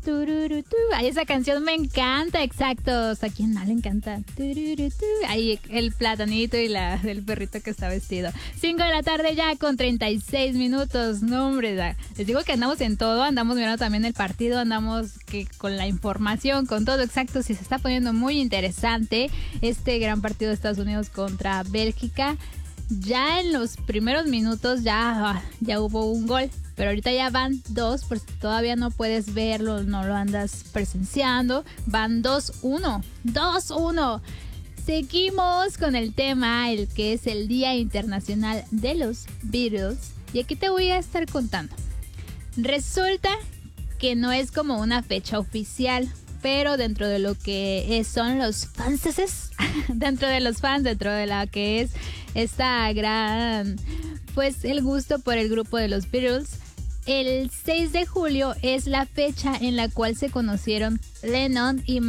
Tururutú. Ay, esa canción me encanta, exacto. O sea, ¿a quién no le encanta? Tururutú. Ahí el platanito y el perrito que está vestido. 5 de la tarde ya con 36 minutos. No, hombre, les digo que andamos en todo. Andamos mirando también el partido. Andamos con la información, con todo, exacto. Sí, se está poniendo muy interesante este gran partido de Estados Unidos contra Bélgica. Ya en los primeros minutos ya hubo un gol. Pero ahorita ya van 2, por si todavía no puedes verlo, no lo andas presenciando. Van 2-1. 2-1. Seguimos con el tema, el que es el Día Internacional de los Beatles. Y aquí te voy a estar contando. Resulta que no es como una fecha oficial, pero dentro de lo que son los fans, dentro de los fans, dentro de la que es esta gran, pues el gusto por el grupo de los Beatles, el 6 de julio es la fecha en la cual se conocieron Lennon y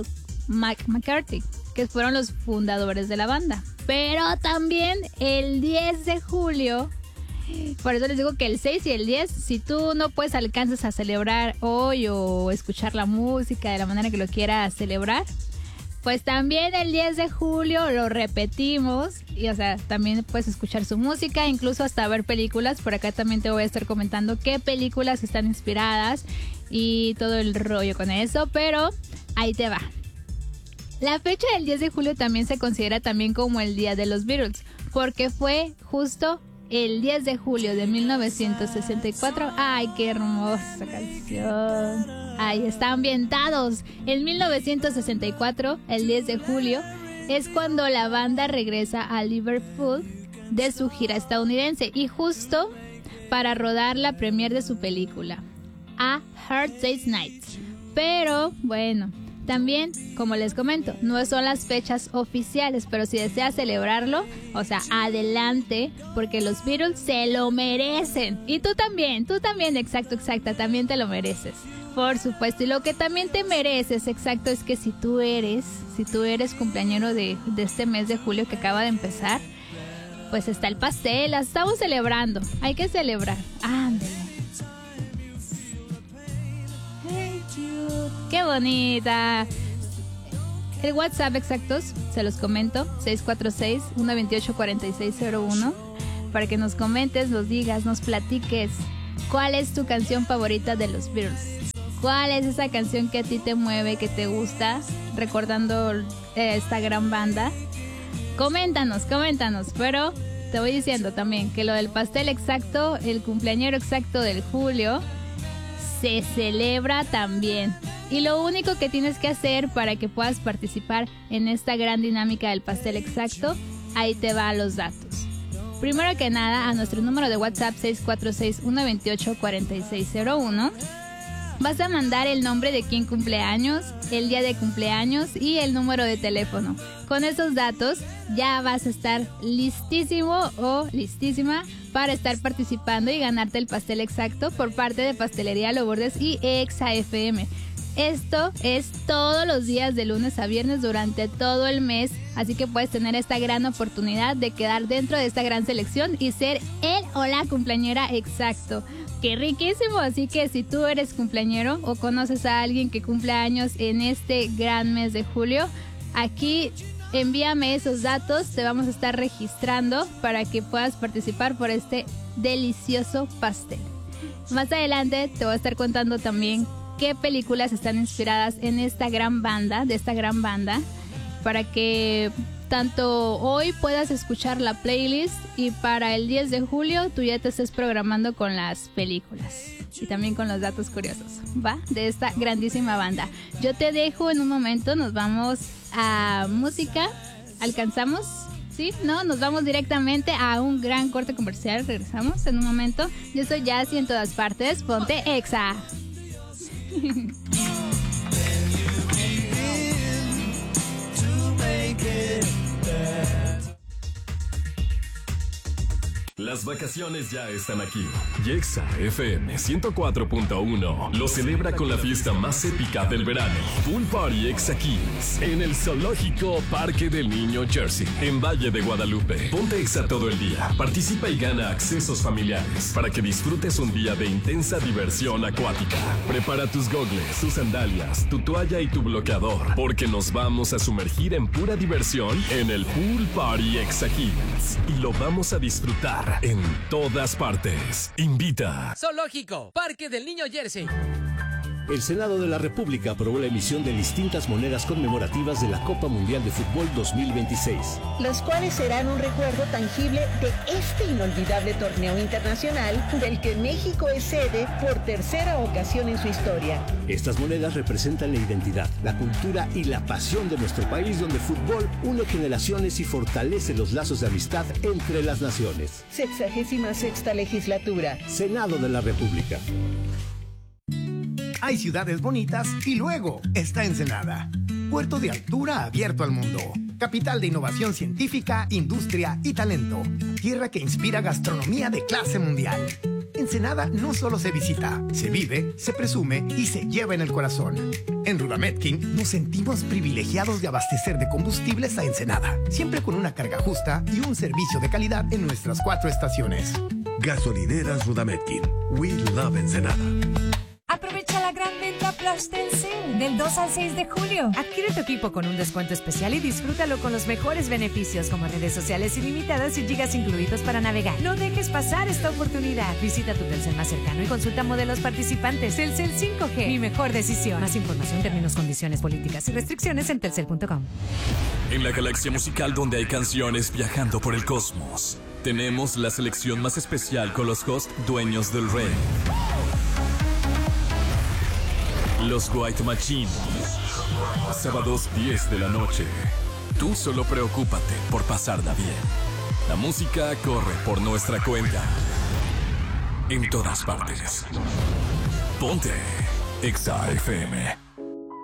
McCartney, que fueron los fundadores de la banda. Pero también el 10 de julio, por eso les digo que el 6 y el 10, si tú no puedes alcanzas a celebrar hoy o escuchar la música de la manera que lo quieras celebrar, pues también el 10 de julio lo repetimos y, o sea, también puedes escuchar su música, incluso hasta ver películas. Por acá también te voy a estar comentando qué películas están inspiradas y todo el rollo con eso, pero ahí te va. La fecha del 10 de julio también se considera también como el Día de los Beatles, porque fue justo el 10 de julio de 1964. ¡Ay, qué hermosa canción! Ahí está ambientados. En 1964, el 10 de julio, es cuando la banda regresa a Liverpool de su gira estadounidense y justo para rodar la premiere de su película, A Hard Day's Night. Pero, bueno, también, como les comento, no son las fechas oficiales, pero si deseas celebrarlo, o sea, adelante, porque los Beatles se lo merecen. Y tú también, exacta, también te lo mereces. Por supuesto, y lo que también te mereces, exacto, es que si tú eres cumpleañero de este mes de julio que acaba de empezar, pues está el pastel, la estamos celebrando, hay que celebrar. Ándale. ¡Qué bonita! El WhatsApp exactos, se los comento, 646-128-4601, para que nos comentes, nos digas, nos platiques cuál es tu canción favorita de los Beatles. ¿Cuál es esa canción que a ti te mueve, que te gusta, recordando esta gran banda? Coméntanos, pero te voy diciendo también que lo del pastel exacto, el cumpleañero exacto del julio, se celebra también. Y lo único que tienes que hacer para que puedas participar en esta gran dinámica del pastel exacto, ahí te va los datos. Primero que nada, a nuestro número de WhatsApp 646-128-4601, vas a mandar el nombre de quien cumple años, el día de cumpleaños y el número de teléfono. Con esos datos ya vas a estar listísimo o listísima para estar participando y ganarte el pastel exacto por parte de Pastelería Lobordes y Exa FM. Esto es todos los días de lunes a viernes durante todo el mes, así que puedes tener esta gran oportunidad de quedar dentro de esta gran selección y ser el o la cumpleañera exacto. ¡Qué riquísimo! Así que si tú eres cumpleañero o conoces a alguien que cumple años en este gran mes de julio, aquí envíame esos datos, te vamos a estar registrando para que puedas participar por este delicioso pastel. Más adelante te voy a estar contando también qué películas están inspiradas en esta gran banda, para que tanto hoy puedas escuchar la playlist y para el 10 de julio tú ya te estés programando con las películas y también con los datos curiosos, ¿va? De esta grandísima banda. Yo te dejo en un momento, nos vamos a música, ¿alcanzamos? ¿Sí? ¿No? Nos vamos directamente a un gran corte comercial, regresamos en un momento. Yo soy Jazzy en todas partes, ponte Exa. Las vacaciones ya están aquí. Y Exa FM 104.1 lo celebra con la fiesta más épica del verano. Pool Party Exa Kids en el Zoológico Parque del Niño Jersey, en Valle de Guadalupe. Ponte Exa todo el día. Participa y gana accesos familiares para que disfrutes un día de intensa diversión acuática. Prepara tus gogles, tus sandalias, tu toalla y tu bloqueador, porque nos vamos a sumergir en pura diversión en el Pool Party Exa Kids. Y lo vamos a disfrutar en todas partes. Invita. Zoológico, Parque del Niño Jersey. El Senado de la República aprobó la emisión de distintas monedas conmemorativas de la Copa Mundial de Fútbol 2026. Las cuales serán un recuerdo tangible de este inolvidable torneo internacional del que México es sede por tercera ocasión en su historia. Estas monedas representan la identidad, la cultura y la pasión de nuestro país, donde el fútbol une generaciones y fortalece los lazos de amistad entre las naciones. 66ª legislatura. Senado de la República. Hay ciudades bonitas y luego está Ensenada. Puerto de altura abierto al mundo. Capital de innovación científica, industria y talento. Tierra que inspira gastronomía de clase mundial. Ensenada no solo se visita, se vive, se presume y se lleva en el corazón. En Rudametkin nos sentimos privilegiados de abastecer de combustibles a Ensenada, siempre con una carga justa y un servicio de calidad en nuestras 4 estaciones. Gasolineras Rudametkin. We love Ensenada. Aprovecha la gran venta Plus Telcel del 2 al 6 de julio. Adquiere tu equipo con un descuento especial y disfrútalo con los mejores beneficios como redes sociales ilimitadas y gigas incluidos para navegar. No dejes pasar esta oportunidad. Visita tu Telcel más cercano y consulta modelos participantes. Telcel 5G, mi mejor decisión. Más información, términos, condiciones, políticas y restricciones en telcel.com. En la galaxia musical donde hay canciones viajando por el cosmos, tenemos la selección más especial con los hosts dueños del rey. Los White Machine. Sábados 10 de la noche. Tú solo preocúpate por pasarla bien. La música corre por nuestra cuenta. En todas partes. Ponte Exa FM.